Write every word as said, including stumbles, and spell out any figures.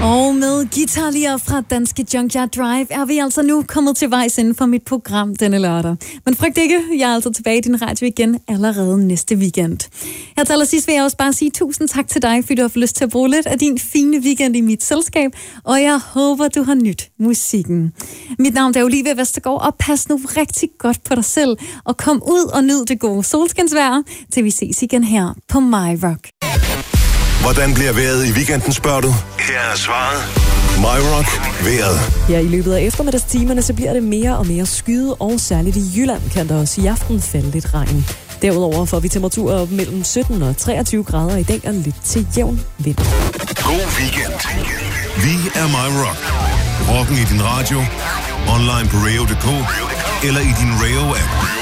Og med guitarlier fra Danske Junkyard Drive er vi altså nu kommet til vejs inden for mit program denne lørdag. Men frygt ikke, jeg er altså tilbage i din radio igen allerede næste weekend. Her til allersidst vil jeg også bare sige tusind tak til dig, fordi du har fået lyst til at bruge lidt af din fine weekend i mit selskab, og jeg håber, du har nydt musikken. Mit navn er Olivia Vestergaard, og pas nu rigtig godt på dig selv, og kom ud og nyd det gode solskinsvejr, til vi ses igen her på My Rock. Hvordan bliver vejret i weekenden, spørger du? Her er svaret. My Rock vejret. Ja, i løbet af eftermiddagstimerne, så bliver det mere og mere skyet, og særligt i Jylland kan der også i aften falde lidt regn. Derudover får vi temperaturer op mellem sytten og treogtyve grader i dag og lidt til jævn vind. God weekend. Vi er My Rock. Rocken i din radio, online på radio punktum d k eller i din Radio-app.